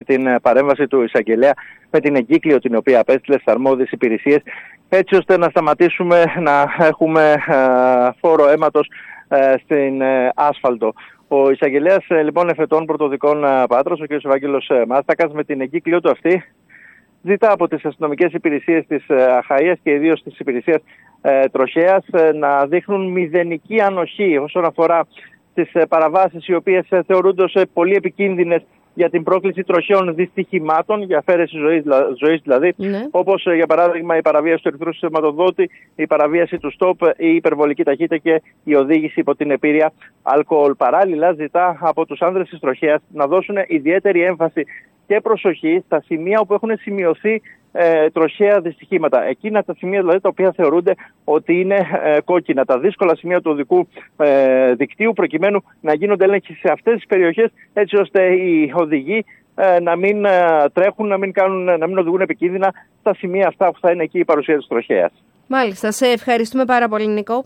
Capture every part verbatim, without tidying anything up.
την παρέμβαση του εισαγγελέα με την εγκύκλιο την οποία απέστειλε στις αρμόδιες υπηρεσίες, έτσι ώστε να σταματήσουμε να έχουμε φόρο αίματος στην άσφαλτο. Ο εισαγγελέας λοιπόν εφετών πρωτοδικών Πάτρος, ο κ. Ευάγγελος Μάστακας, με την εγκύκλιο του αυτή, ζητά από τις αστυνομικές υπηρεσίες της Αχαΐας και ιδίως της υπηρεσίας ε, τροχέας ε, να δείχνουν μηδενική ανοχή όσον αφορά τις ε, παραβάσεις οι οποίες ε, θεωρούνται ως ε, πολύ επικίνδυνες για την πρόκληση τροχαίων δυστυχημάτων, για αφαίρεση ζωής, ζωής δηλαδή, ναι. όπως ε, για παράδειγμα η παραβίαση του ερυθρού σηματοδότη, η παραβίαση του στόπ, η υπερβολική ταχύτητα και η οδήγηση υπό την επίρρεια αλκοόλ. Παράλληλα, ζητά από τους άνδρες της τροχέας να δώσουν ιδιαίτερη έμφαση και προσοχή στα σημεία όπου έχουν σημειωθεί ε, τροχαία δυστυχήματα. Εκείνα τα σημεία δηλαδή τα οποία θεωρούνται ότι είναι ε, κόκκινα, τα δύσκολα σημεία του οδικού ε, δικτύου, προκειμένου να γίνονται έλεγχοι σε αυτές τις περιοχές, έτσι ώστε οι οδηγοί ε, να μην ε, τρέχουν, να μην, κάνουν, να μην οδηγούν επικίνδυνα στα σημεία αυτά που θα είναι εκεί η παρουσία της τροχέας. Μάλιστα, σε ευχαριστούμε πάρα πολύ, Νίκο.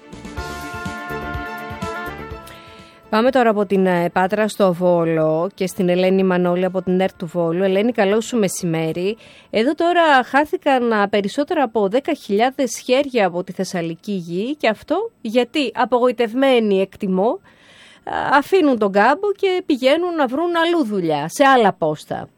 Πάμε τώρα από την Πάτρα στο Βόλο και στην Ελένη Μανώλη από την ΕΡΤ του Βόλου. Ελένη, καλό σου μεσημέρι. Εδώ τώρα χάθηκαν περισσότερα από δέκα χιλιάδες χέρια από τη Θεσσαλική γη, και αυτό γιατί απογοητευμένοι, εκτιμώ, αφήνουν τον κάμπο και πηγαίνουν να βρουν αλλού δουλειά, σε άλλα πόστα.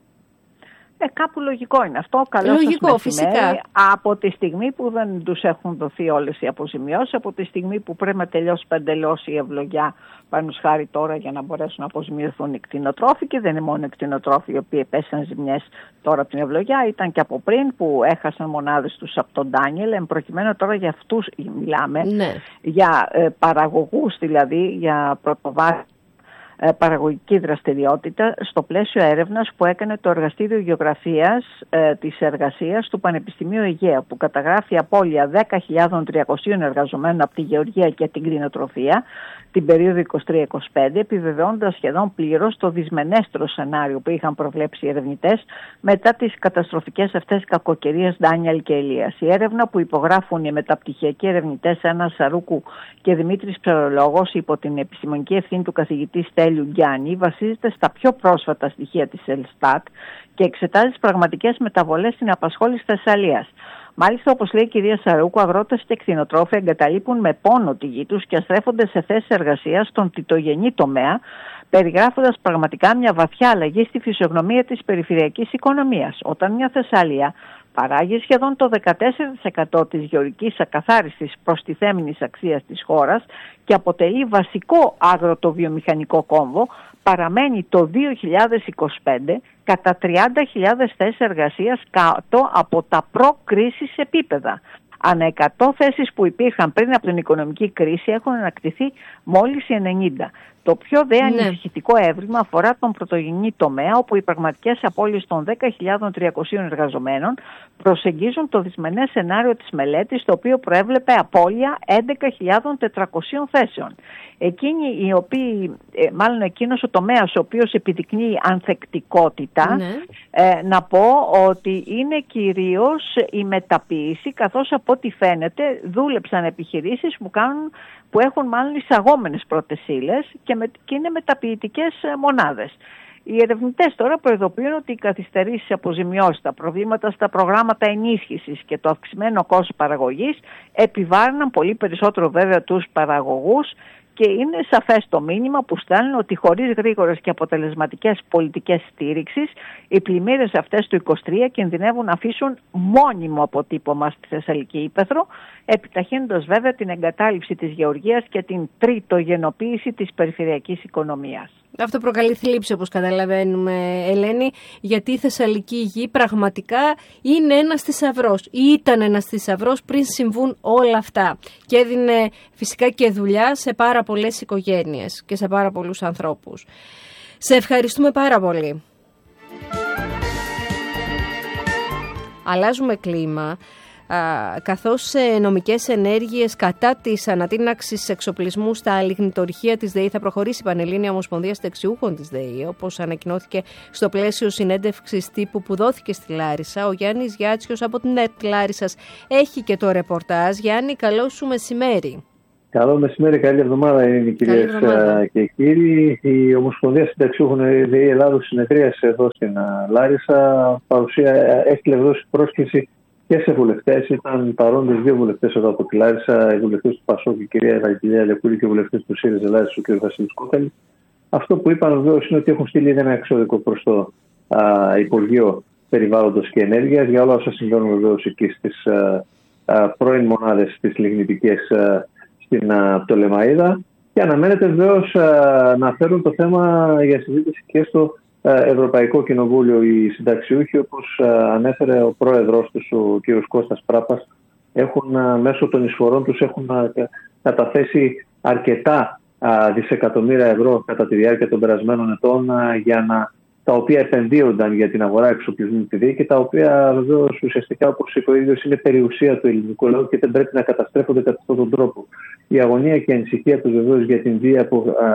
Ε, κάπου λογικό είναι αυτό. Καλό λογικό, σας φυσικά. Από τη στιγμή που δεν τους έχουν δοθεί όλες οι αποζημιώσεις, από τη στιγμή που πρέπει να τελειώσει παντελώς η ευλογιά, πάνω χάρη τώρα, για να μπορέσουν να αποζημιωθούν οι κτηνοτρόφοι, και δεν είναι μόνο οι κτηνοτρόφοι οι οποίοι επέσαν ζημιές τώρα από την ευλογιά, ήταν και από πριν που έχασαν μονάδες τους από τον Ντάνιελ. Εν προκειμένου τώρα για αυτούς μιλάμε, ναι. για ε, παραγωγούς δηλαδή, για πρωτοβάθμιους παραγωγική δραστηριότητα στο πλαίσιο έρευνας που έκανε το Εργαστήριο Γεωγραφίας ε, της Εργασίας του Πανεπιστημίου Αιγαία, που καταγράφει απώλεια δέκα χιλιάδες τριακόσιων εργαζομένων από τη γεωργία και την κτηνοτροφία την περίοδο είκοσι τρία είκοσι πέντε, επιβεβαιώνοντας σχεδόν πλήρως το δυσμενέστερο σενάριο που είχαν προβλέψει οι ερευνητές μετά τις καταστροφικές αυτές κακοκαιρίες Ντάνιελ και Ελίας. Η έρευνα που υπογράφουν οι μεταπτυχιακοί ερευνητές Άννα Σαρούκου και Δημήτρης Ψαρολόγος υπό την επιστημονική ευθύνη του καθηγητή Στέλιου Γκιάννη βασίζεται στα πιο πρόσφατα στοιχεία της Ελστάτ και εξετάζει τις πραγματικές μεταβολές στην απασχόληση της Θεσσαλίας. Μάλιστα, όπως λέει η κυρία Σαρούκου, αγρότες και κτηνοτρόφοι εγκαταλείπουν με πόνο τη γη τους και αστρέφονται σε θέσεις εργασίας στον τιτογενή τομέα, περιγράφοντας πραγματικά μια βαθιά αλλαγή στη φυσιογνωμία της περιφερειακής οικονομίας. Όταν μια Θεσσαλία παράγει σχεδόν το δεκατέσσερα τοις εκατό της γεωργικής ακαθάριστης προστιθέμενης αξίας της χώρας και αποτελεί βασικό αγροτοβιομηχανικό κόμβο, παραμένει το δύο χιλιάδες είκοσι πέντε κατά τριάντα χιλιάδες θέσεις εργασίας κάτω από τα προ-κρίσης επίπεδα. Ανά εκατό θέσεις που υπήρχαν πριν από την οικονομική κρίση έχουν ανακτηθεί μόλις οι ενενήντα. Το πιο δε ανησυχητικό ναι. έβριμα αφορά τον πρωτογενή τομέα, όπου οι πραγματικές απώλειες των δέκα χιλιάδες τριακοσίων εργαζομένων προσεγγίζουν το δυσμενές σενάριο της μελέτης, το οποίο προέβλεπε απώλεια έντεκα χιλιάδες τετρακοσίων θέσεων. Εκείνοι οι οποίοι, μάλλον εκείνος ο τομέας ο οποίος επιδεικνύει ανθεκτικότητα, ναι. ε, να πω ότι είναι κυρίως η μεταποίηση, καθώς από ό,τι φαίνεται δούλεψαν επιχειρήσεις που, κάνουν, που έχουν μάλλον εισαγόμενες πρώτες ύλες και, με, και είναι μεταποιητικές μονάδες. Οι ερευνητές τώρα προειδοποιούν ότι οι καθυστερήσεις αποζημιώσεις, τα προβλήματα στα προγράμματα ενίσχυσης και το αυξημένο κόστος παραγωγής επιβάρυναν πολύ περισσότερο βέβαια τους παραγωγούς, και είναι σαφές το μήνυμα που στέλνουν ότι χωρίς γρήγορες και αποτελεσματικές πολιτικές στήριξης, οι πλημμύρες αυτές του είκοσι τρία κινδυνεύουν να αφήσουν μόνιμο αποτύπωμα στη Θεσσαλική ύπαιθρο, επιταχύνοντας βέβαια την εγκατάλειψη της γεωργίας και την τριτογενοποίηση της περιφερειακής οικονομίας. Αυτό προκαλεί θλίψη, όπως καταλαβαίνουμε, Ελένη, γιατί η Θεσσαλική γη πραγματικά είναι ένας θησαυρός ή ήταν ένας θησαυρός πριν συμβούν όλα αυτά, και έδινε φυσικά και δουλειά σε πάρα πολλές οικογένειες και σε πάρα πολλούς ανθρώπους. Σε ευχαριστούμε πάρα πολύ. Αλλάζουμε κλίμα. Καθώς νομικές ενέργειες κατά της ανατείναξης εξοπλισμού στα λιγνητορυχεία της ΔΕΗ θα προχωρήσει η Πανελλήνια Ομοσπονδία Συνταξιούχων της ΔΕΗ, όπως ανακοινώθηκε στο πλαίσιο συνέντευξης τύπου που δόθηκε στη Λάρισα. Ο Γιάννης Γιάτσιος από την ΕΡΤ Λάρισσας έχει και το ρεπορτάζ. Γιάννη, καλό σου μεσημέρι. Καλό μεσημέρι, καλή εβδομάδα είναι οι κυρίες και κύριοι. Η Ομοσπονδία Συνταξιούχων ΔΕΗ Ελλάδος συνεδρίασε εδώ στην Λάρισα. Παρουσία, έστειλε δώσει πρόσκληση και σε βουλευτές. Ήταν παρόντες δύο βουλευτές εδώ από τη Λάρισα, οι βουλευτές του ΠΑΣΟΚ, η κυρία Ευαγγελία Λεκούρη, και οι βουλευτές του ΣΥΡΙΖΑ Λάρισα, ο κ. Βασίλης Κόκαλη. Αυτό που είπαν βεβαίως είναι ότι έχουν στείλει ένα εξώδικο προς το α, Υπουργείο Περιβάλλοντος και Ενέργειας για όλα όσα συμβαίνουν βεβαίως εκεί στις α, α, πρώην μονάδες της λιγνητικές α, στην Πτολεμαΐδα, και αναμένεται βεβαίως να φέρουν το θέμα για συζήτηση και στο Ευρωπαϊκό Κοινοβούλιο οι συνταξιούχοι, όπως ανέφερε ο πρόεδρος τους, ο κ. Κώστας Πράπας. Έχουν, μέσω των εισφορών τους έχουν καταθέσει αρκετά δισεκατομμύρια ευρώ κατά τη διάρκεια των περασμένων ετών, για να, τα οποία επενδύονταν για την αγορά εξοπλισμού τη ΔΕΗ και τα οποία βεβαίως ουσιαστικά, όπως είπε ο ίδιος, είναι περιουσία του ελληνικού λαού και δεν πρέπει να καταστρέφονται κατά αυτόν τον τρόπο. Η αγωνία και η ανησυχία του βεβαίως για την βία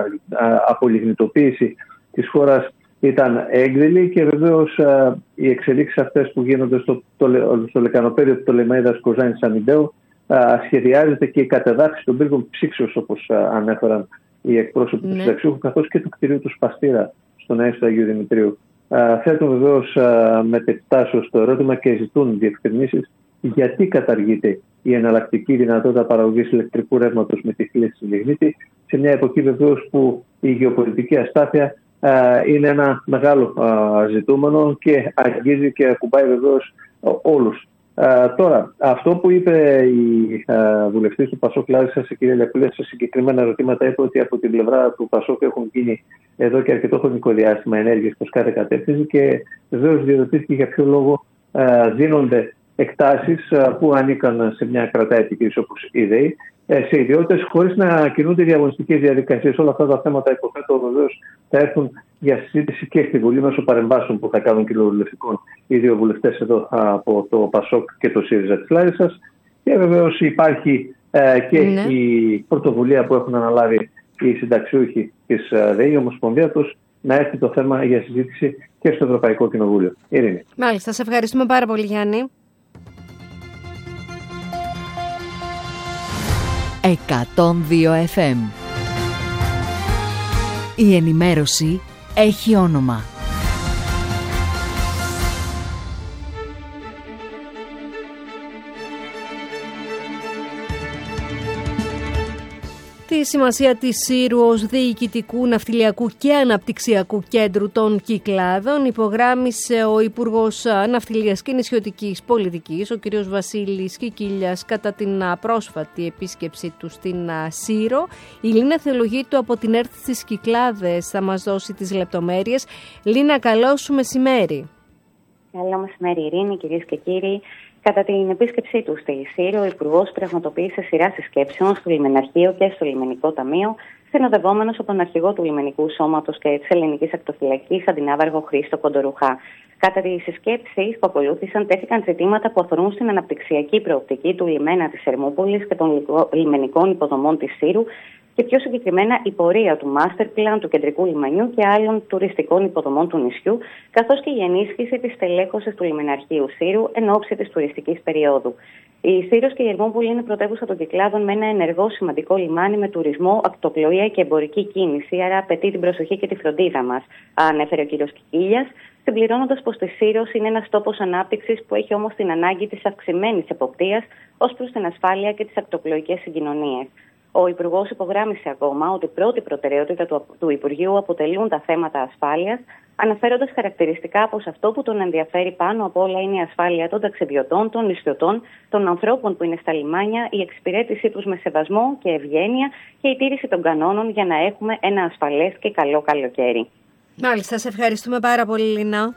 απολιγνητοποίηση της χώρας ήταν έγκριλη, και βεβαίως οι εξελίξεις αυτές που γίνονται στο, στο λεκανοπέδιο του Πτολεμαΐδας Κοζάνης Αμυντέου, σχεδιάζεται και η κατεδάφιση των πύργων ψήξεως, όπως ανέφεραν οι εκπρόσωποι ναι. του συνταξιούχου, καθώς και του κτηρίου του Σπαστήρα στον Αίσθητο Αγίου Δημητρίου. Θέτουν βεβαίως με τετάσεως το ερώτημα και ζητούν διευκρινήσεις γιατί καταργείται η εναλλακτική δυνατότητα παραγωγής ηλεκτρικού ρεύματος με τη χρήση της λιγνίτη, σε μια εποχή βεβαίως που η γεωπολιτική αστάθεια είναι ένα μεγάλο ζητούμενο και αγγίζει και ακουμπάει βεβαίως όλους. Uh, τώρα, αυτό που είπε η uh, βουλευτής του ΠΑΣΟΚ Λάρισας, η κυρία Λιακούλια, σε συγκεκριμένα ερωτήματα, είπε ότι από την πλευρά του ΠΑΣΟΚ έχουν γίνει εδώ και αρκετό χρονικό διάστημα ενέργειες προς κάθε κατεύθυνση, και βεβαίως διερωτήθηκε για ποιο λόγο uh, δίνονται εκτάσεις uh, που ανήκαν σε μια κρατάα επιχείρηση όπως η ΔΕΗ σε ιδιώτες, χωρίς να κινούνται διαγωνιστικές διαδικασίες. Όλα αυτά τα θέματα, υποθέτω, βεβαίως θα έρθουν για συζήτηση και στη Βουλή μέσω παρεμβάσεων που θα κάνουν κοινοβουλευτικών οι δύο βουλευτές εδώ από το ΠΑΣΟΚ και το ΣΥΡΙΖΑ της Λάρισας. Και βεβαίως υπάρχει ε, και ναι. η πρωτοβουλία που έχουν αναλάβει οι συνταξιούχοι της ΔΕΗ, η Ομοσπονδία τους, να έρθει το θέμα για συζήτηση και στο Ευρωπαϊκό Κοινοβούλιο. Ειρήνη. Μάλιστα, σε ευχαριστούμε πάρα πολύ, Γιάννη. εκατόν δύο εφ εμ. Η ενημέρωση έχει όνομα. Τη σημασία της Σύρου ως διοικητικού, ναυτιλιακού και αναπτυξιακού κέντρου των Κυκλάδων υπογράμμισε ο Υπουργός Ναυτιλίας και Νησιωτικής Πολιτικής, ο κ. Βασίλης Κικίλιας, κατά την πρόσφατη επίσκεψη του στην Σύρο. Η Λίνα Θεολογίτου από την ΕΡΤ στις Κυκλάδες θα μας δώσει τις λεπτομέρειες. Λίνα, καλό σου μεσημέρι. Καλό μεσημέρι, Ειρήνη, κυρίες και κύριοι. Κατά την επίσκεψή του στη Σύρο, ο Υπουργός πραγματοποίησε σειρά συσκέψεων στο Λιμεναρχείο και στο Λιμενικό Ταμείο, συνοδευόμενος από τον αρχηγό του Λιμενικού Σώματος και της Ελληνικής Ακτοφυλακής, αντινάβαργο Χρήστο Κοντορουχά. Κατά τις συσκέψεις που ακολούθησαν, τέθηκαν ζητήματα που αφορούν στην αναπτυξιακή προοπτική του λιμένα της Ερμούπολης και των λιμενικών υποδομών της Σύρου, και πιο συγκεκριμένα η πορεία του Master Plan του κεντρικού λιμανιού και άλλων τουριστικών υποδομών του νησιού, καθώς και η ενίσχυση της στελέχωσης του λιμεναρχείου Σύρου εν ώψη της τουριστικής περίοδου. Η Σύρος και η Ερμούπολη είναι πρωτεύουσα των Κυκλάδων με ένα ενεργό σημαντικό λιμάνι με τουρισμό, ακτοπλοεία και εμπορική κίνηση, άρα απαιτεί την προσοχή και τη φροντίδα μας, ανέφερε ο κ. Κικίλιας, συμπληρώνοντας πως τη Σύρος είναι ένας τόπος ανάπτυξης που έχει όμως την ανάγκη της αυξημένης εποπτείας ως προς την ασφάλεια και τις ακτοπλοϊκές συγκοινωνίες. Ο Υπουργός υπογράμμισε ακόμα ότι πρώτη προτεραιότητα του, του Υπουργείου αποτελούν τα θέματα ασφάλειας, αναφέροντας χαρακτηριστικά πως αυτό που τον ενδιαφέρει πάνω απ' όλα είναι η ασφάλεια των ταξιδιωτών, των νησιωτών, των ανθρώπων που είναι στα λιμάνια, η εξυπηρέτησή τους με σεβασμό και ευγένεια και η τήρηση των κανόνων για να έχουμε ένα ασφαλές και καλό καλοκαίρι. Μάλιστα, σε ευχαριστούμε πάρα πολύ, Λίνα.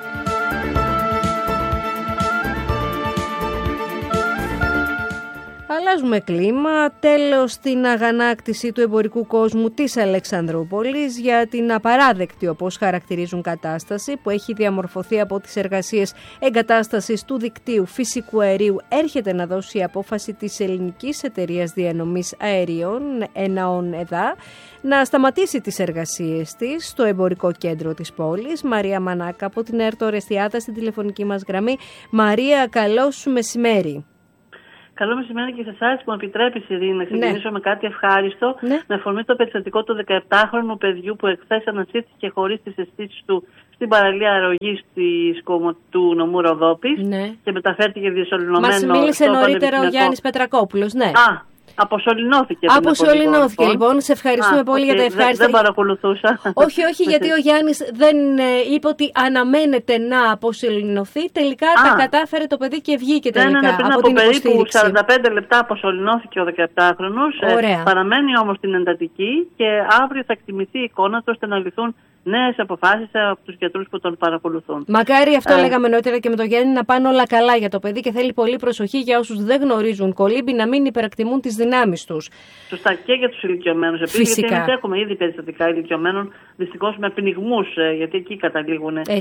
Αλλάζουμε κλίμα. Τέλος στην αγανάκτηση του εμπορικού κόσμου της Αλεξανδρούπολης για την απαράδεκτη, όπως χαρακτηρίζουν, κατάσταση που έχει διαμορφωθεί από τις εργασίες εγκατάστασης του δικτύου φυσικού αερίου. Έρχεται να δώσει η απόφαση της ελληνικής εταιρείας διανομής αερίων ΕΝΑΟΝ ΕΔΑ να σταματήσει τις εργασίες της στο εμπορικό κέντρο της πόλης. Μαρία Μανάκα από την ΕΡΤ Ορεστιάδα στην τηλεφωνική μας γραμμή. Μαρία, καλό σου μεσημέρι. Καλό μεσημέρι και σε εσάς που με επιτρέπεις, Ειρήνη, να ξεκινήσω ναι. με κάτι ευχάριστο. Ναι. Με αφορμή το περιστατικό του δεκαεπτάχρονου παιδιού που εχθές ανασύρθηκε χωρίς τις αισθήσεις του στην παραλία αρρωγής της του νομού Ροδόπης ναι. και μεταφέρθηκε διασωληνωμένο. Μας μίλησε νωρίτερα ο Γιάννης Πετρακόπουλος. Ναι. Α, αποσωληνώθηκε. Αποσωληνώθηκε λοιπόν. Σε ευχαριστούμε Α, πολύ okay. για τα ευχάριστα. Δεν, δεν παρακολουθούσα. Όχι, όχι, γιατί ο Γιάννης δεν ε, είπε ότι αναμένεται να αποσωληνωθεί. Τελικά Α, τα κατάφερε το παιδί και βγήκε τελικά. Ναι, ναι, πριν από, από την περίπου σαράντα πέντε λεπτά αποσωληνώθηκε ο δεκαεπτάχρονος. Ε, παραμένει όμως στην εντατική και αύριο θα εκτιμηθεί η εικόνα του ώστε να ληφθούν νέες αποφάσεις από τους γιατρούς που τον παρακολουθούν. Μακάρι αυτό ε. λέγαμε νωρίτερα και με το Γιάννη, να πάνε όλα καλά για το παιδί και θέλει πολύ προσοχή για όσους δεν γνωρίζουν κολύμπη να μην υπερακτιμούν τις δυνάμεις τους. Σωστά, και για τους ηλικιωμένους επίσης. Γιατί εμείς έχουμε ήδη περιστατικά ηλικιωμένων, δυστυχώς με πνιγμούς, γιατί εκεί καταλήγουν ε,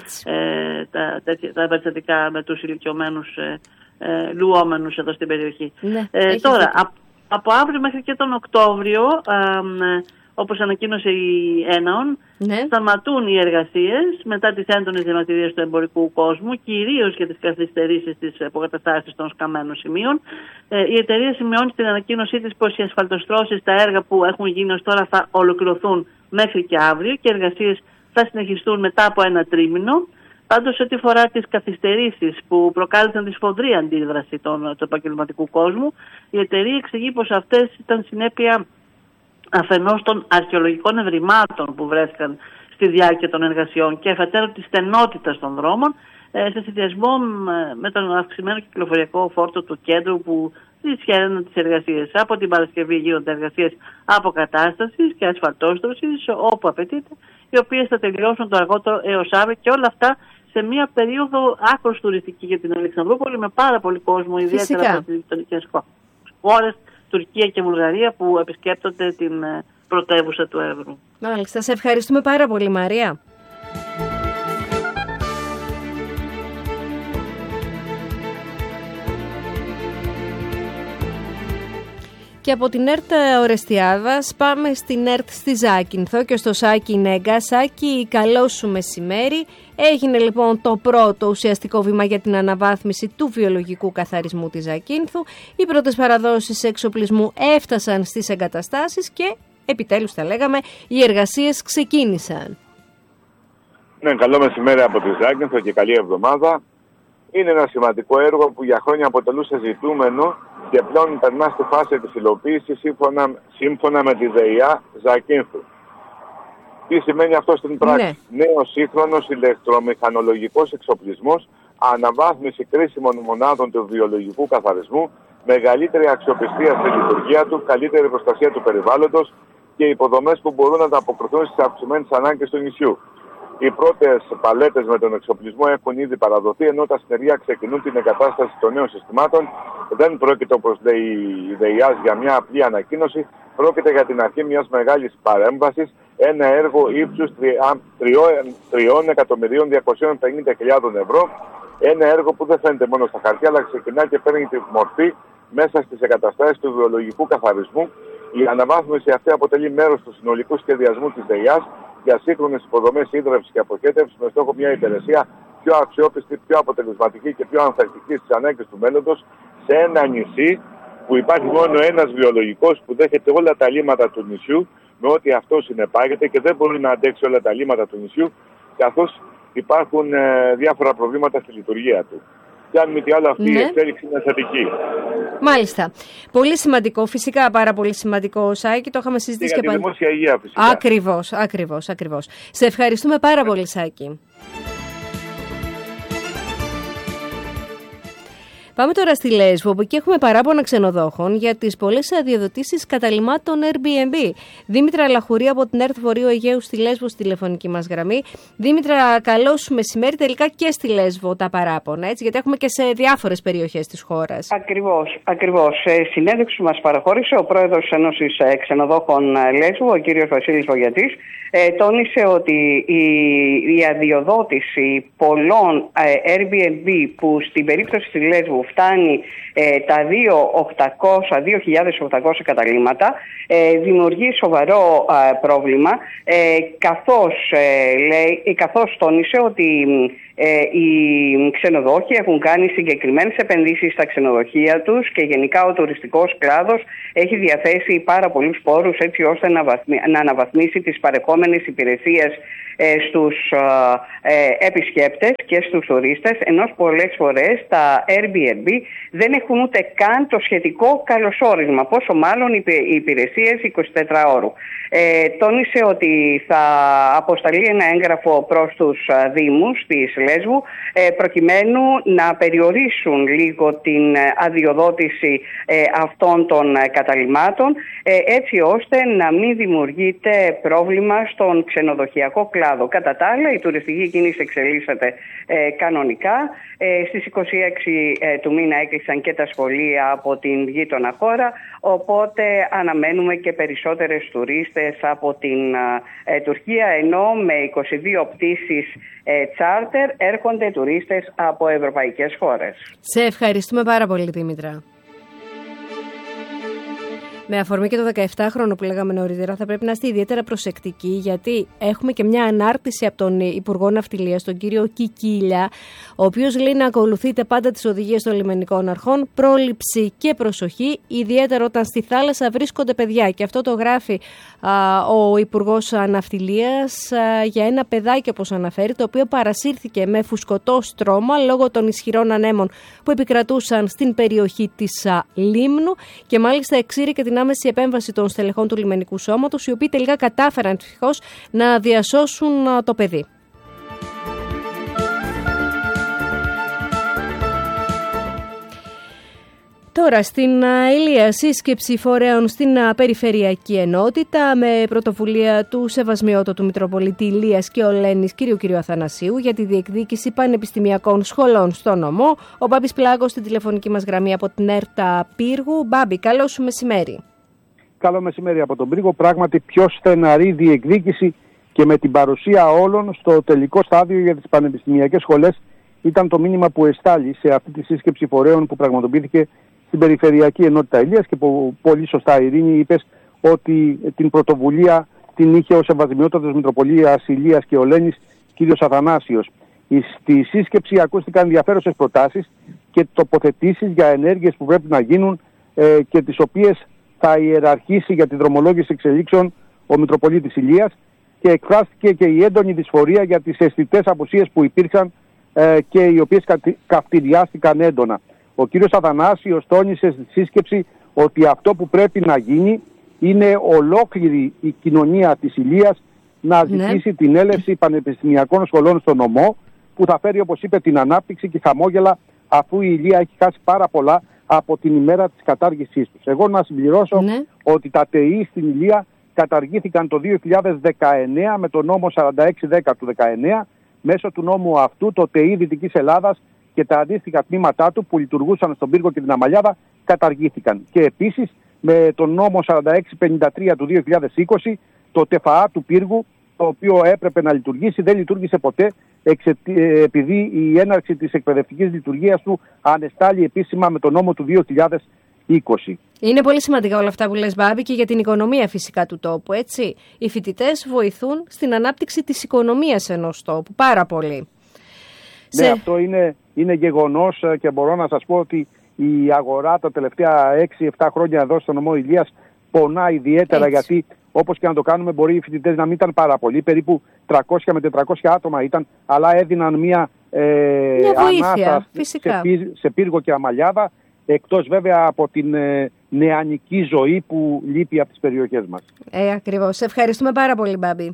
τα, τέτοια, τα περιστατικά με τους ηλικιωμένους ε, ε, λουόμενους εδώ στην περιοχή. Ναι, ε, τώρα, α, από αύριο μέχρι και τον Οκτώβριο, ε, όπως ανακοίνωσε η ΕΝΑΟΝ, ναι. σταματούν οι εργασίες μετά τις έντονες διαμαρτυρίες του εμπορικού κόσμου, κυρίως για τις καθυστερήσεις της αποκαταστάσης των σκαμμένων σημείων. Ε, η εταιρεία σημειώνει στην ανακοίνωσή της πως οι ασφαλτοστρώσεις, τα έργα που έχουν γίνει ως τώρα, θα ολοκληρωθούν μέχρι και αύριο και οι εργασίες θα συνεχιστούν μετά από ένα τρίμηνο. Πάντως, ό,τι αφορά τις καθυστερήσεις που προκάλεσαν τη σφοδρή αντίδραση των, του επαγγελματικού κόσμου, η εταιρεία εξηγεί πως αυτές ήταν συνέπεια αφενός των αρχαιολογικών ευρημάτων που βρέθηκαν στη διάρκεια των εργασιών και αφετέρου της στενότητας των δρόμων, ε, σε συνδυασμό με τον αυξημένο κυκλοφοριακό φόρτο του κέντρου που δυσχέραιναν τις εργασίες. Από την Παρασκευή γίνονται εργασίες αποκατάστασης και ασφαλτόστρωσης όπου απαιτείται, οι οποίες θα τελειώσουν το αργότερο έως αύριο, και όλα αυτά σε μια περίοδο άκρως τουριστική για την Αλεξανδρούπολη, με πάρα πολύ κόσμο, ιδιαίτερα από τις γειτονικές χώρες, Τουρκία και Βουλγαρία, που επισκέπτονται την πρωτεύουσα του Εύρου. Μάλιστα. Σε ευχαριστούμε πάρα πολύ, Μαρία. Και από την ΕΡΤ Ορεστιάδας πάμε στην ΕΡΤ στη Ζάκυνθο και στο Σάκη Νέγκα. Σάκη, καλό σου μεσημέρι. Έγινε λοιπόν το πρώτο ουσιαστικό βήμα για την αναβάθμιση του βιολογικού καθαρισμού της Ζακύνθου. Οι πρώτες παραδόσεις εξοπλισμού έφτασαν στις εγκαταστάσεις και επιτέλους, θα λέγαμε, οι εργασίες ξεκίνησαν. Ναι, καλό μεσημέρι από τη Ζάκυνθο και καλή εβδομάδα. Είναι ένα σημαντικό έργο που για χρόνια αποτελούσε ζητούμενο και πλέον περνά στη φάση της υλοποίησης σύμφωνα, σύμφωνα με τη ΔΕΙΑ Ζακύνθου. Τι σημαίνει αυτό στην πράξη? Ναι. Νέος σύγχρονος ηλεκτρομηχανολογικός εξοπλισμός, αναβάθμιση κρίσιμων μονάδων του βιολογικού καθαρισμού, μεγαλύτερη αξιοπιστία στη λειτουργία του, καλύτερη προστασία του περιβάλλοντος και υποδομές που μπορούν να ανταποκριθούν στις αυξημένες ανάγκες του νησιού. Οι πρώτες παλέτες με τον εξοπλισμό έχουν ήδη παραδοθεί, ενώ τα συνεργεία ξεκινούν την εγκατάσταση των νέων συστημάτων. Δεν πρόκειται, όπως λέει η ΔΕΙΑΣ, για μια απλή ανακοίνωση. Πρόκειται για την αρχή μιας μεγάλης παρέμβασης, ένα έργο ύψους τριών εκατομμυρίων διακοσίων πενήντα χιλιάδων ευρώ. Ένα έργο που δεν φαίνεται μόνο στα χαρτιά, αλλά ξεκινά και παίρνει τη μορφή μέσα στις εγκαταστάσεις του βιολογικού καθαρισμού. Η αναβάθμιση αυτή αποτελεί μέρος του συνολικού σχεδιασμού της ΔΕΙΑΣ για σύγχρονες υποδομές ίδρευσης και αποχέτευσης, με στόχο μια υπηρεσία πιο αξιόπιστη, πιο αποτελεσματική και πιο ανθεκτική στις ανάγκες του μέλλοντος, σε ένα νησί που υπάρχει μόνο ένας βιολογικός που δέχεται όλα τα λύματα του νησιού, με ό,τι αυτό συνεπάγεται, και δεν μπορεί να αντέξει όλα τα λύματα του νησιού, καθώς υπάρχουν ε, διάφορα προβλήματα στη λειτουργία του. Και αν μη τι άλλο, αυτή ναι. η εξέλιξη είναι θετική. Μάλιστα. Πολύ σημαντικό, φυσικά πάρα πολύ σημαντικό, Σάκη. Το είχαμε συζητήσει και, και πάλι. Για τη δημόσια υγεία, φυσικά. Ακριβώς, ακριβώς, ακριβώς. Σε ευχαριστούμε πάρα πολύ, Σάκη. Πάμε τώρα στη Λέσβο, που εκεί έχουμε παράπονα ξενοδόχων για τις πολλές αδειοδοτήσεις καταλυμάτων Airbnb. Δήμητρα Λαχουρή από την ΕΡΤ Βορείου Αιγαίου στη Λέσβο, στη τηλεφωνική μας γραμμή. Δήμητρα, καλό σου μεσημέρι. Τελικά και στη Λέσβο τα παράπονα, έτσι, γιατί έχουμε και σε διάφορες περιοχές της χώρας. Ακριβώς, ακριβώς. Σε συνέντευξη μας παραχώρησε ο πρόεδρος της Ένωσης Ξενοδόχων Λέσβου, ο κύριος Βασίλης Βογιατής. Ε, τόνισε ότι η, η αδειοδότηση πολλών ε, Airbnb που στην περίπτωση της Λέσβου φτάνει ε, τα δύο χιλιάδες οκτακόσια καταλύματα, ε, δημιουργεί σοβαρό ε, πρόβλημα, ε, καθώς, ε, λέει, καθώς τόνισε ότι ε, οι ξενοδόχοι έχουν κάνει συγκεκριμένες επενδύσεις στα ξενοδοχεία τους και γενικά ο τουριστικός κλάδος έχει διαθέσει πάρα πολλούς πόρους έτσι ώστε να, βαθμι, να αναβαθμίσει τις παρεχόμενες υπηρεσίες ε, στους ε, επισκέπτες και στους τουρίστες, ενώ πολλές φορές τα Airbnb δεν έχουν ούτε καν το σχετικό καλωσόρισμα, πόσο μάλλον οι υπηρεσίες εικοσιτετράωρου. Ε, τόνισε ότι θα αποσταλεί ένα έγγραφο προς τους δήμους της Λέσβου ε, προκειμένου να περιορίσουν λίγο την αδειοδότηση ε, αυτών των καταλυμάτων ε, έτσι ώστε να μην δημιουργείται πρόβλημα στον ξενοδοχειακό κλάδο. Κατά τα άλλα, η τουριστική κίνηση εξελίσσεται ε, κανονικά. Ε, στις είκοσι έξι ε, του μήνα έκλεισαν και τα σχολεία από την γείτονα χώρα, οπότε αναμένουμε και περισσότερες τουρίστες από την ε, Τουρκία, ενώ με είκοσι δύο πτήσεις ε, charter έρχονται τουρίστες από ευρωπαϊκές χώρες. Σε ευχαριστούμε πάρα πολύ, Δήμητρα. Με αφορμή και το δεκαεπτάχρονο που λέγαμε νωρίτερα, θα πρέπει να είστε ιδιαίτερα προσεκτικοί, γιατί έχουμε και μια ανάρτηση από τον Υπουργό Ναυτιλίας, τον κύριο Κικίλια, ο οποίος λέει να ακολουθείτε πάντα τις οδηγίες των λιμενικών αρχών, πρόληψη και προσοχή, ιδιαίτερα όταν στη θάλασσα βρίσκονται παιδιά. Και αυτό το γράφει α, ο Υπουργός Ναυτιλίας α, για ένα παιδάκι, όπως αναφέρει, το οποίο παρασύρθηκε με φουσκωτό στρώμα λόγω των ισχυρών ανέμων που επικρατούσαν στην περιοχή της α, Λίμνου, και μάλιστα εξήρει και την άμεση επέμβαση των στελεχών του λιμενικού σώματος, οι οποίοι τελικά κατάφεραν ευτυχώς να διασώσουν το παιδί. Τώρα στην Ηλία, σύσκεψη φορέων στην Περιφερειακή Ενότητα με πρωτοβουλία του Σεβασμιότατου Μητροπολίτη Ηλίας και Ολένης κ. κ. Αθανασίου για τη διεκδίκηση πανεπιστημιακών σχολών στο νομό. Ο Μπάμπης Πλάκος στην τηλεφωνική μας γραμμή από την ΕΡΤΑ Πύργου. Μπάμπη, καλό σου μεσημέρι. Καλό μεσημέρι από τον Πύργο. Πράγματι πιο στεναρή διεκδίκηση και με την παρουσία όλων στο τελικό στάδιο για τις πανεπιστημιακές σχολές ήταν το μήνυμα που εστάλει σε αυτή τη σύσκεψη φορέων που πραγματοποιήθηκε στην Περιφερειακή Ενότητα Ηλίας, και που πολύ σωστά, Ειρήνη, είπες ότι την πρωτοβουλία την είχε ο Σεβασμιότατος Μητροπολίτης Ηλίας και Ολένης κ. Αθανάσιος. Στη σύσκεψη ακούστηκαν ενδιαφέρουσες προτάσεις και τοποθετήσεις για ενέργειες που πρέπει να γίνουν ε, και τις οποίες θα ιεραρχήσει για τη δρομολόγηση εξελίξεων ο Μητροπολίτης Ηλίας, και εκφράστηκε και η έντονη δυσφορία για τις αισθητές απουσίες που υπήρξαν ε, και οι οποίες καυτηριάστηκαν έντονα. Ο κύριος Αθανάσιος τόνισε στη σύσκεψη ότι αυτό που πρέπει να γίνει είναι ολόκληρη η κοινωνία της Ηλίας να ζητήσει ναι. την έλευση πανεπιστημιακών σχολών στο νομό, που θα φέρει, όπως είπε, την ανάπτυξη και χαμόγελα, αφού η Ηλία έχει χάσει πάρα πολλά από την ημέρα της κατάργησής τους. Εγώ να συμπληρώσω ναι. ότι τα ΤΕΗ στην Ηλία καταργήθηκαν το δύο χιλιάδες δεκαεννέα με τον νόμο σαράντα έξι δέκα του δεκαεννέα. Μέσω του νόμου αυτού το ΤΕΗ Δυτικής Ελλάδας και τα αντίστοιχα τμήματά του που λειτουργούσαν στον Πύργο και την Αμαλιάδα καταργήθηκαν. Και επίσης με τον νόμο σαράντα έξι πενήντα τρία του δύο χιλιάδες είκοσι το ΤΕΦΑΑ του Πύργου, το οποίο έπρεπε να λειτουργήσει, δεν λειτουργήσε ποτέ, επειδή η έναρξη της εκπαιδευτικής λειτουργίας του ανεστάλλει επίσημα με τον νόμο του δύο χιλιάδες είκοσι. Είναι πολύ σημαντικά όλα αυτά που λες, Μπάμπη, και για την οικονομία φυσικά του τόπου, έτσι. Οι φοιτητές βοηθούν στην ανάπτυξη της οικονομίας ενός τόπου πάρα πολύ. Ναι, Σε... αυτό είναι, είναι γεγονός, και μπορώ να σας πω ότι η αγορά τα τελευταία έξι επτά χρόνια εδώ στο νομό Ηλίας πονά ιδιαίτερα, έτσι. Γιατί όπως και να το κάνουμε, μπορεί οι φοιτητές να μην ήταν πάρα πολλοί, περίπου τριακόσια με τετρακόσια άτομα ήταν, αλλά έδιναν μια, ε, μια βοήθεια, φυσικά. Σε, σε Πύργο και Αμαλιάδα, εκτός βέβαια από την ε, νεανική ζωή που λείπει από τις περιοχές μας. Ε, ακριβώς. Σε ευχαριστούμε πάρα πολύ, Μπάμπη.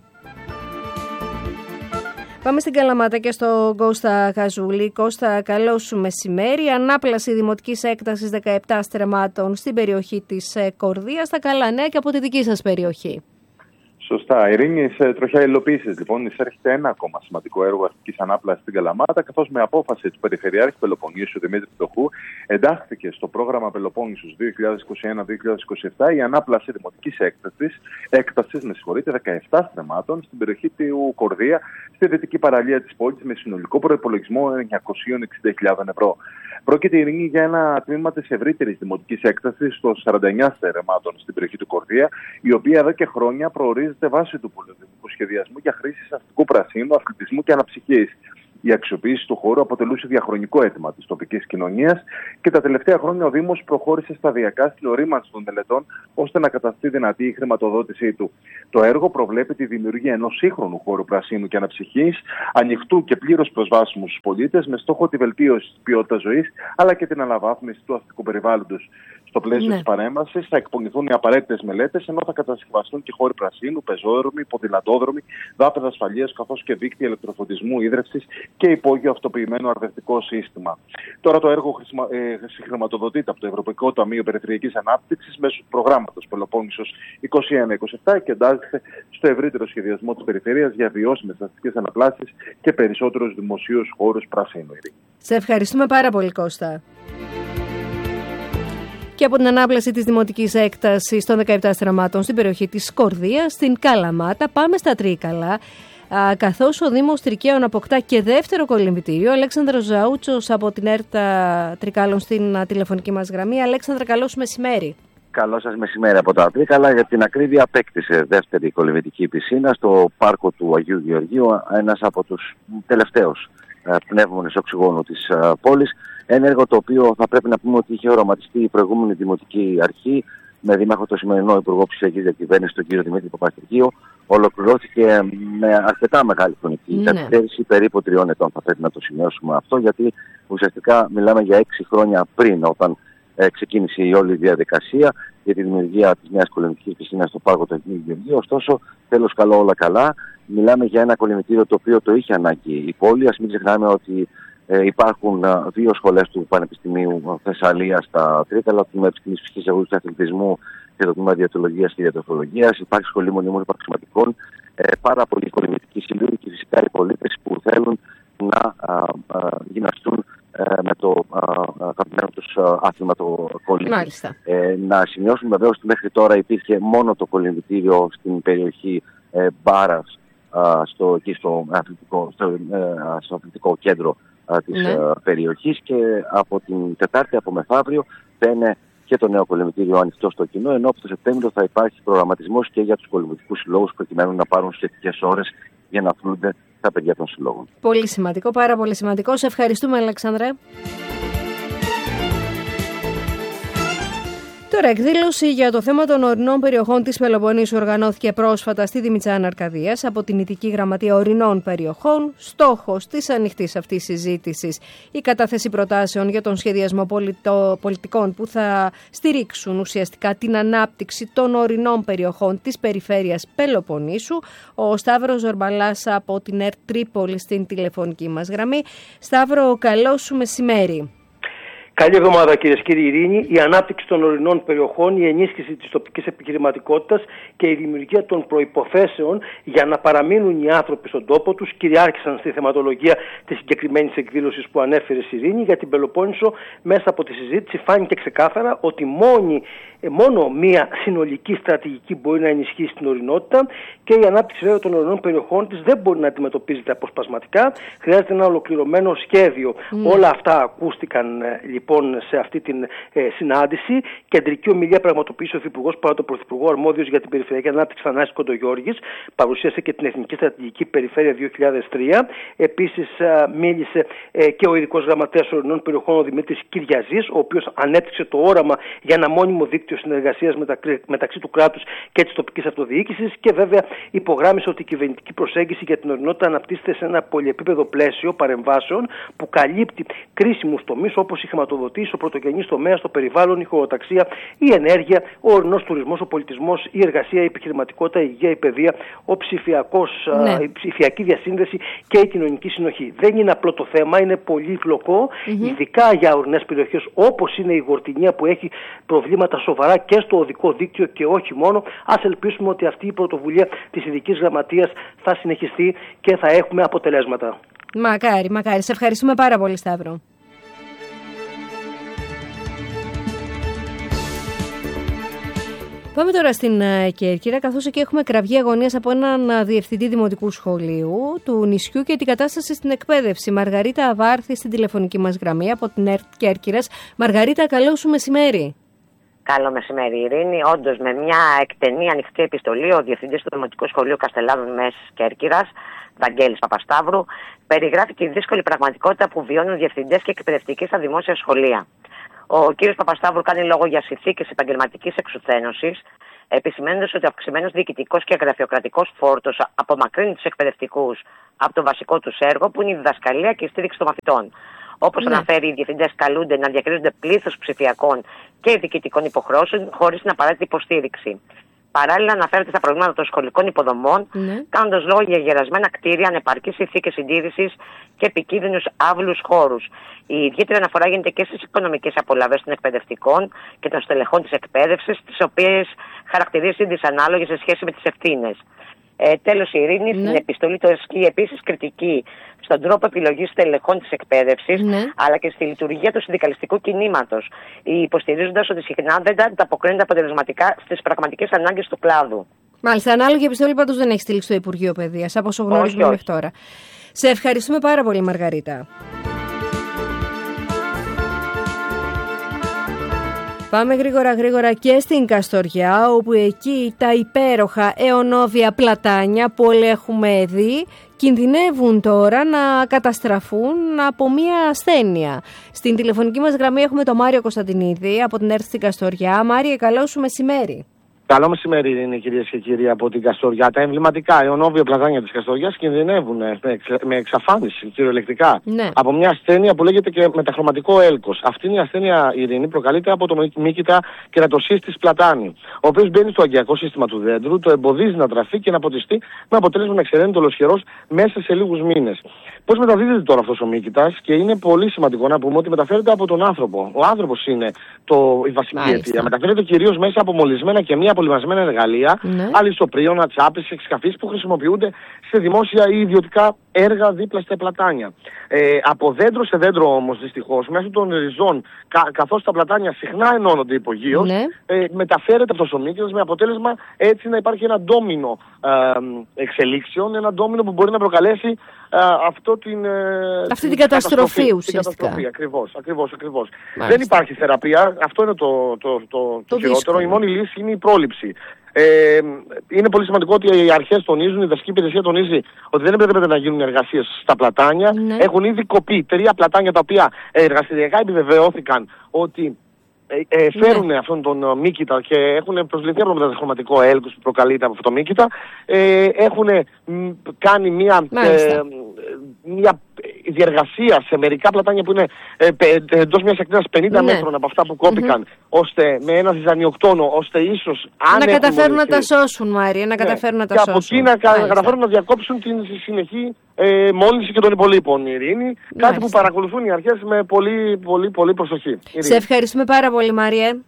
Πάμε στην Καλαμάτα και στον Κώστα Γαζούλη. Κώστα, καλό σου μεσημέρι. Ανάπλαση δημοτικής έκτασης δεκαεπτά στρεμμάτων στην περιοχή της Κορδίας. Τα καλά νέα και από τη δική σας περιοχή. Σωστά. Ειρήνη, σε τροχιά υλοποίηση, λοιπόν, εισέρχεται ένα ακόμα σημαντικό έργο αστικής ανάπλασης στην Καλαμάτα, καθώς με απόφαση του Περιφερειάρχη Πελοποννήσου Δημήτρη Πτωχού εντάχθηκε στο πρόγραμμα Πελοπόννησος δύο χιλιάδες είκοσι ένα με δύο χιλιάδες είκοσι επτά η ανάπλαση δημοτικής έκτασης, έκτασης με συγχωρείτε, δεκαεπτά στρεμμάτων στην περιοχή του Κορδία, στη δυτική παραλία της πόλης, με συνολικό προϋπολογισμό εννιακόσιες εξήντα χιλιάδες ευρώ. Πρόκειται, Ειρήνη, για ένα τμήμα της ευρύτερης δημοτικής έκτασης των σαράντα εννέα στρεμμάτων στην περιοχή του Κορδία, η οποία εδώ και χρόνια προορίζεται βάσει του πολυδομικού σχεδιασμού για χρήσεις αστικού πρασίνου, αθλητισμού και αναψυχής. Η αξιοποίηση του χώρου αποτελούσε διαχρονικό αίτημα της τοπικής κοινωνίας και τα τελευταία χρόνια ο Δήμος προχώρησε σταδιακά στην ορίμανση των μελετών ώστε να καταστεί δυνατή η χρηματοδότησή του. Το έργο προβλέπει τη δημιουργία ενός σύγχρονου χώρου πρασίνου και αναψυχής, ανοιχτού και πλήρως προσβάσιμου στους πολίτες, με στόχο τη βελτίωση της ποιότητας ζωής αλλά και την αναβάθμιση του αστικού περιβάλλοντος. Στο πλαίσιο ναι. της παρέμβασης θα εκπονηθούν οι απαραίτητες μελέτες, ενώ θα κατασκευαστούν και χώροι πρασίνου, πεζόδρομοι, ποδηλατόδρομοι, δάπεδα ασφαλείας, καθώς και δίκτυα ηλεκτροφωτισμού, ίδρυυσης και υπόγειο αυτοποιημένο αρδευτικό σύστημα. Τώρα το έργο χρησιμα... ε, συγχρηματοδοτείται από το Ευρωπαϊκό Ταμείο Περιφερειακής Ανάπτυξης μέσω του προγράμματος Πελοπόννησος είκοσι ένα είκοσι επτά και εντάσσεται στο ευρύτερο σχεδιασμό της περιφέρειας για βιώσιμες αστικές αναπλάσεις και περισσότερους δημοσίους χώρους πρασίνου. Σε ευχαριστούμε πάρα πολύ, Κώστα. Και από την ανάπλαση της δημοτικής έκτασης των δεκαεπτά στραμμάτων στην περιοχή της Κορδίας, στην Καλαμάτα, πάμε στα Τρίκαλα, καθώς ο Δήμος Τρικαίων αποκτά και δεύτερο κολυμβητήριο. Αλέξανδρος Ζαούτσος από την ΕΡΤΑ Τρικάλων στην τηλεφωνική μας γραμμή. Αλέξανδρα, καλό σου μεσημέρι. Καλό σας μεσημέρι από τα Τρίκαλα. Για την ακρίβεια, απέκτησε δεύτερη κολυμβητική πισίνα στο πάρκο του Αγίου Γεωργίου, ένας από τους τελευταίους πνεύμονες οξυγόνου της πόλης. Ένα έργο το οποίο θα πρέπει να πούμε ότι είχε οραματιστεί η προηγούμενη δημοτική αρχή με δήμαρχο το σημερινό Υπουργό Ψηφιακής Διακυβέρνησης, τον κύριο Δημήτρη Παπαστρικίου. Ολοκληρώθηκε με αρκετά μεγάλη χρονική καθυστέρηση, περίπου τριών ετών θα πρέπει να το σημειώσουμε αυτό, γιατί ουσιαστικά μιλάμε για έξι χρόνια πριν, όταν ε, ξεκίνησε η όλη διαδικασία για τη δημιουργία της νέας κολυμβητικής πισίνας στο πάρκο του Αγίου Γεωργίου. Ωστόσο, τέλος καλό όλα καλά. Μιλάμε για ένα κολυμβητήριο το οποίο το είχε ανάγκη η πόλη. Ας μην ξεχνάμε ότι Ε, υπάρχουν α, δύο σχολές του Πανεπιστημίου Θεσσαλίας στα Τρίκαλα, το τμήμα επιστήμης φυσικής αγωγής και αθλητισμού και το τμήμα διατολογίας και διατροφολογίας. Υπάρχει σχολή μονίμων υπαρξηματικών, ε, πάρα πολλοί κολυμβητικοί σύλλογοι και φυσικά οι πολίτες που θέλουν να α, α, γυμναστούν ε, με το αγαπημένο τους άθλημα, το κολύμβι. Ε, να σημειώσουμε βεβαίως ότι μέχρι τώρα υπήρχε μόνο το κολυμβητήριο στην περιοχή ε, Μπάρας, α, στο, εκεί στο αθλητικό, στο, ε, στο αθλητικό κέντρο της ναι. περιοχής, και από την Τετάρτη, από μεθαύριο, θα είναι και το νέο κολυμβητήριο ανοιχτό στο κοινό, ενώ από το Σεπτέμβριο θα υπάρχει προγραμματισμός και για τους κολυμβητικούς συλλόγους, προκειμένου να πάρουν σχετικές ώρες για να αθλούνται τα παιδιά των συλλόγων. Πολύ σημαντικό, πάρα πολύ σημαντικό. Σε ευχαριστούμε, Αλεξάνδρε. Τώρα, εκδήλωση για το θέμα των ορεινών περιοχών της Πελοποννήσου οργανώθηκε πρόσφατα στη Δημητσάνα Αρκαδίας από την Ηττική Γραμματεία Ορεινών Περιοχών. Στόχος της ανοιχτής αυτής συζήτησης η κατάθεση προτάσεων για τον σχεδιασμό πολιτο, πολιτικών που θα στηρίξουν ουσιαστικά την ανάπτυξη των ορεινών περιοχών της περιφέρειας Πελοποννήσου. Ο Σταύρος Ζορμπαλάς από την ΕΡΤ Τρίπολη στην τηλεφωνική μας γραμμή. Σταύρο, καλό σου μεσημέρι. Καλή εβδομάδα, κυρίες και κύριοι. Ειρήνη, η ανάπτυξη των ορεινών περιοχών, η ενίσχυση της τοπικής επιχειρηματικότητας και η δημιουργία των προϋποθέσεων για να παραμείνουν οι άνθρωποι στον τόπο τους κυριάρχησαν στη θεματολογία της συγκεκριμένης εκδήλωσης που ανέφερε η Ειρήνη. Για την Πελοπόννησο, μέσα από τη συζήτηση φάνηκε ξεκάθαρα ότι μόνη, μόνο μία συνολική στρατηγική μπορεί να ενισχύσει την ορεινότητα, και η ανάπτυξη βέβαια των ορεινών περιοχών της δεν μπορεί να αντιμετωπίζεται αποσπασματικά. Χρειάζεται ένα ολοκληρωμένο σχέδιο. Mm. Όλα αυτά ακούστηκαν λοιπόν σε αυτή την ε, συνάντηση. Κεντρική ομιλία πραγματοποίησε ο Υφυπουργός παρά τον Πρωθυπουργό αρμόδιος για την Περιφερειακή Ανάπτυξη Θανάσης Κοντογιώργης. Παρουσίασε και την Εθνική Στρατηγική Περιφέρεια δύο χιλιάδες τρία. Επίσης ε, μίλησε ε, και ο Ειδικός Γραμματέας Ορεινών Περιοχών, ο Δημήτρης Κυριαζής, ο οποίος ανέπτυξε το όραμα για ένα μόνιμο δίκτυο συνεργασίας μεταξύ, μεταξύ του κράτους και της τοπικής αυτοδιοίκησης, και βέβαια υπογράμμισε ότι η κυβερνητική προσέγγιση για την ορεινότητα αναπτύσσεται σε ένα πολυεπίπεδο πλαίσιο παρεμβάσεων που καλύπτει κρίσιμους τομείς όπως η χρηματοδότηση χρηματοδοτήσεις, ο πρωτογενής τομέας, το περιβάλλον, η χωροταξία, η ενέργεια, ο ορεινός τουρισμός, ο πολιτισμός, η εργασία, η επιχειρηματικότητα, η υγεία, η παιδεία, ο ψηφιακός, ναι. η ψηφιακή διασύνδεση και η κοινωνική συνοχή. Δεν είναι απλό το θέμα, είναι πολύπλοκο, mm-hmm. ειδικά για ορεινές περιοχές όπως είναι η Γορτινία που έχει προβλήματα σοβαρά και στο οδικό δίκτυο και όχι μόνο. Ας ελπίσουμε ότι αυτή η πρωτοβουλία της Ειδικής Γραμματείας θα συνεχιστεί και θα έχουμε αποτελέσματα. Μακάρι, μακάρι. Σε ευχαριστούμε πάρα πολύ, Σταύρο. Πάμε τώρα στην Κέρκυρα, καθώς εκεί έχουμε κραυγή αγωνίας από έναν διευθυντή δημοτικού σχολείου του νησιού και την κατάσταση στην εκπαίδευση. Μαργαρίτα Αβάρθη στην τηλεφωνική μας γραμμή από την ΕΡΤ Κέρκυρας. Μαργαρίτα, καλό σου μεσημέρι. Καλό μεσημέρι, Ειρήνη. Όντως, με μια εκτενή ανοιχτή επιστολή, ο διευθυντής του Δημοτικού Σχολείου Καστελάδων Μέσης Κέρκυρας, Βαγγέλης Παπασταύρου, περιγράφει τη δύσκολη πραγματικότητα που βιώνουν διευθυντές και εκπαιδευτικοί στα δημόσια σχολεία. Ο κ. Παπασταύρου κάνει λόγο για συνθήκες επαγγελματικής εξουθένωσης, επισημαίνοντας ότι ο αυξημένος διοικητικός και γραφειοκρατικός φόρτος απομακρύνει τους εκπαιδευτικούς από το βασικό τους έργο, που είναι η διδασκαλία και η στήριξη των μαθητών. Όπως ναι. αναφέρει, οι διευθυντές καλούνται να διακρίνονται πλήθος ψηφιακών και διοικητικών υποχρεώσεων χωρίς την απαραίτητη υποστήριξη. Παράλληλα, αναφέρεται στα προβλήματα των σχολικών υποδομών, ναι. κάνοντας λόγο για γερασμένα κτίρια, ανεπαρκείς συνθήκες συντήρησης και επικίνδυνους άβλους χώρους. Η ιδιαίτερη αναφορά γίνεται και στις οικονομικές απολαβές των εκπαιδευτικών και των στελεχών της εκπαίδευσης, τις οποίες χαρακτηρίζει δυσανάλογες σε σχέση με τις ευθύνες. Ε, τέλος, η Ειρήνη ναι. στην επιστολή του ασκεί επίσης κριτική στον τρόπο επιλογής στελεχών της εκπαίδευσης, ναι. αλλά και στη λειτουργία του συνδικαλιστικού κινήματος, υποστηρίζοντας ότι συχνά δεν ανταποκρίνεται αποτελεσματικά στις πραγματικές ανάγκες του κλάδου. Μάλιστα, ανάλογη επιστολή πάντως δεν έχει στείλει στο Υπουργείο Παιδείας, από όσο γνωρίζουμε μέχρι τώρα. Σε ευχαριστούμε πάρα πολύ, Μαργαρίτα. Πάμε γρήγορα γρήγορα και στην Καστοριά, όπου εκεί τα υπέροχα αιωνόβια πλατάνια που όλοι έχουμε δει κινδυνεύουν τώρα να καταστραφούν από μια ασθένεια. Στην τηλεφωνική μας γραμμή έχουμε τον Μάριο Κωνσταντινίδη από την ΕΡΤ στην Καστοριά. Μάριε, καλό σου μεσημέρι. Καλό μεσημέρι, είναι κυρίες και κύριοι από την Καστοριά. Τα εμβληματικά αιωνόβια πλατάνια της Καστοριάς κινδυνεύουν με εξαφάνιση κυριολεκτικά ναι. από μια ασθένεια που λέγεται και μεταχρωματικό έλκος. Αυτή η ασθένεια, Ειρήνη, προκαλείται από το μύκητα κερατοσύστης πλατάνη, ο οποίος μπαίνει στο αγκιακό σύστημα του δέντρου, το εμποδίζει να τραφεί και να ποτιστεί, με αποτέλεσμα να εξαιρένει ολοσχερός μέσα σε λίγους μήνες. Πώς μεταδίδεται τώρα αυτός ο μύκητας? Και είναι πολύ σημαντικό να πούμε ότι μεταφέρεται από τον άνθρωπο. Ο άνθρωπος είναι το, η βασική αιτία. Μεταφέρεται κυρίως μέσα από μολυσμένα και μία απολυμασμένα εργαλεία, ναι. αλυσοπρίωνα, τσάπες, εξκαφείς που χρησιμοποιούνται σε δημόσια ή ιδιωτικά έργα δίπλα στα πλατάνια. Ε, από δέντρο σε δέντρο όμως, δυστυχώς, μέσω των ριζών, κα, καθώς τα πλατάνια συχνά ενώνονται υπογείως, ναι. ε, μεταφέρεται αυτός ο μύκητας, με αποτέλεσμα έτσι να υπάρχει ένα ντόμινο ε, εξελίξεων, ένα ντόμινο που μπορεί να προκαλέσει ε, αυτό την, ε, αυτή την, την καταστροφή ουσιαστικά. Την καταστροφή, ακριβώς, ακριβώς, ακριβώς. Δεν υπάρχει θεραπεία, αυτό είναι το, το, το, το, το χειρότερο. Η μόνη λύση είναι η πρόληψη. Ε, είναι πολύ σημαντικό ότι οι αρχές τονίζουν, η δασική υπηρεσία τονίζει ότι δεν επιτρέπεται να γίνουν εργασίες στα πλατάνια. Ναι. Έχουν ήδη κοπεί τρία πλατάνια τα οποία εργαστηριακά επιβεβαιώθηκαν ότι ε, ε, φέρουν ναι. αυτόν τον μύκητα και έχουν προσβληθεί από το μεταχρωματικό έλκος που προκαλείται από αυτό το μύκητα. Ε, έχουν μ, κάνει μια, ε, μια διεργασία σε μερικά πλατάνια που είναι ε, ε, εντός μιας ακτίνας πενήντα ναι. μέτρων από αυτά που κόπηκαν, mm-hmm. ώστε με ένα ζυζανιοκτόνο, ώστε ίσως αν να καταφέρουν να τα σώσουν, Μάρια, να ναι. καταφέρουν να τα και σώσουν. Και από εκεί να, να καταφέρουν να διακόψουν την συνεχή ε, μόλυνση και των υπολείπων, Ειρήνη. Μάλιστα. Κάτι που παρακολουθούν οι αρχές με πολύ, πολύ, πολύ προσοχή. Ειρήνη. Σε ευχαριστούμε πάρα πολύ, Μάρια.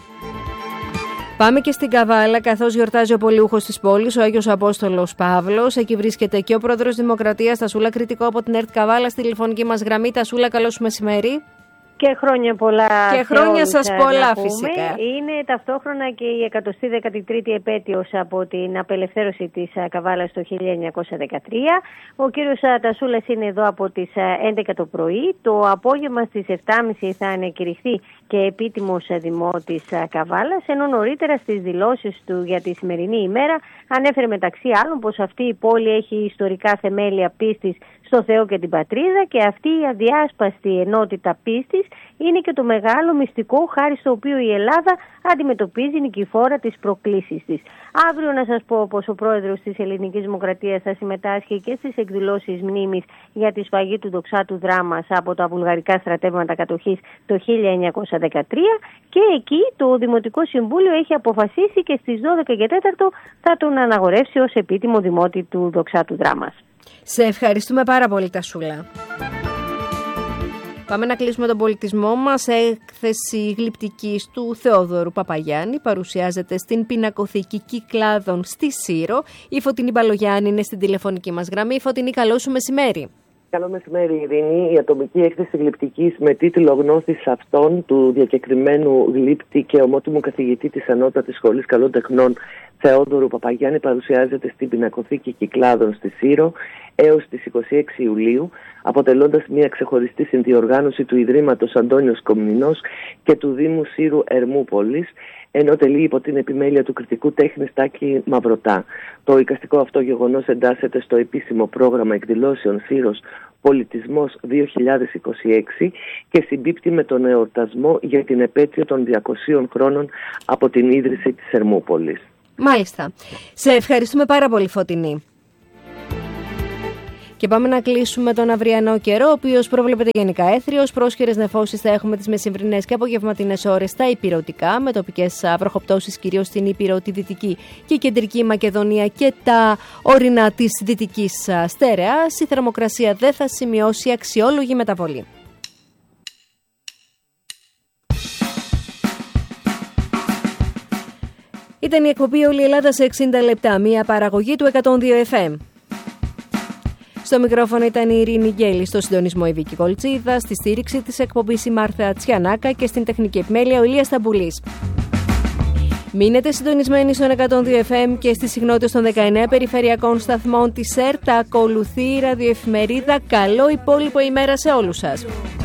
Πάμε και στην Καβάλα, καθώς γιορτάζει ο πολιούχος της πόλης, ο Άγιος Απόστολος Παύλος. Εκεί βρίσκεται και ο πρόεδρος Δημοκρατίας, Τασούλα Κρητικό από την ΕΡΤ Καβάλα, στη τηλεφωνική μας γραμμή. Τασούλα, καλό σου μεσημέρι. Και χρόνια πολλά. Και χρόνια σας πολλά, φυσικά. Είναι ταυτόχρονα και η εκατοστή δέκατη τρίτη επέτειος από την απελευθέρωση της Καβάλας το χίλια εννιακόσια δεκατρία. Ο κύριος Τασούλας είναι εδώ από τις έντεκα το πρωί. Το απόγευμα στις επτά και μισή θα ανακηρυχθεί και επίτιμος δημότης Καβάλας, ενώ νωρίτερα στις δηλώσεις του για τη σημερινή ημέρα ανέφερε μεταξύ άλλων πως αυτή η πόλη έχει ιστορικά θεμέλια πίστης στο Θεό και την πατρίδα, και αυτή η αδιάσπαστη ενότητα πίστης είναι και το μεγάλο μυστικό χάρη στο οποίο η Ελλάδα αντιμετωπίζει νικηφόρα τις προκλήσεις της. Αύριο να σας πω πως ο πρόεδρος της Ελληνικής Δημοκρατίας θα συμμετάσχει και στις εκδηλώσεις μνήμης για τη σφαγή του δοξάτου δράμας από τα βουλγαρικά στρατεύματα κατοχής το χίλια εννιακόσια δεκατρία, και εκεί το Δημοτικό Συμβούλιο έχει αποφασίσει και στις δώδεκα και τέταρτο θα τον αναγορεύσει ως επίτιμο δημότη του δοξάτου δράμας. Σε ευχαριστούμε πάρα πολύ, Τασούλα. Πάμε να κλείσουμε τον πολιτισμό μας. Έκθεση γλυπτικής του Θεόδωρου Παπαγιάννη παρουσιάζεται στην Πινακοθήκη Κυκλάδων στη Σύρο. Η Φωτεινή Μπαλογιάννη είναι στην τηλεφωνική μας γραμμή. Φωτεινή, καλό σου μεσημέρι. Καλό μεσημέρι, Ειρήνη. Η ατομική έκθεση γλυπτικής με τίτλο «Γνώστης αυτών» του διακεκριμένου γλύπτη και ομότιμου καθηγητή της Ανώτατης Σχολής Καλών Τεχνών Θεόδωρου Παπαγιάννη παρουσιάζεται στην Πινακοθήκη Κυκλάδων στη Σύρο έως τις είκοσι έξι Ιουλίου, αποτελώντας μια ξεχωριστή συνδιοργάνωση του Ιδρύματος Αντώνιος Κομνηνός και του Δήμου Σύρου Ερμούπολης, ενώ τελεί υπό την επιμέλεια του κριτικού τέχνης Τάκη Μαυρωτά. Το εικαστικό αυτό γεγονός εντάσσεται στο επίσημο πρόγραμμα εκδηλώσεων Σύρος Πολιτισμός δύο χιλιάδες είκοσι έξι και συμπίπτει με τον εορτασμό για την επέτειο των διακοσίων χρόνων από την ίδρυση της Ερμούπολης. Μάλιστα. Σε ευχαριστούμε πάρα πολύ, Φωτεινή. Και πάμε να κλείσουμε τον αυριανό καιρό, ο οποίος προβλέπεται γενικά έθριος. Πρόσχερες νεφώσεις θα έχουμε τις μεσημβρινές και απογευματινές ώρες στα ηπειρωτικά, με τοπικές βροχοπτώσεις κυρίως στην Ήπειρο, τη Δυτική και Κεντρική Μακεδονία και τα ορεινά της Δυτικής Στερεάς. Η θερμοκρασία δεν θα σημειώσει αξιόλογη μεταβολή. Ήταν η εκπομπή «Όλη η Ελλάδα σε εξήντα λεπτά», μια παραγωγή του εκατόν δύο εφ εμ. Στο μικρόφωνο ήταν η Ειρήνη Γκέλη, στο συντονισμό η Βίκη Κολτσίδα, στη στήριξη της εκπομπής η Μάρθα Τσιανάκα και στην τεχνική επιμέλεια ο Ηλίας Σταμπουλής. Μείνετε συντονισμένοι στον εκατόν δύο εφ εμ και στις συχνότητες των δεκαεννέα περιφερειακών σταθμών της ΕΡΤ. Ακολουθεί η ραδιοεφημερίδα. Καλό υπόλοιπο ημέρα σε όλους σας.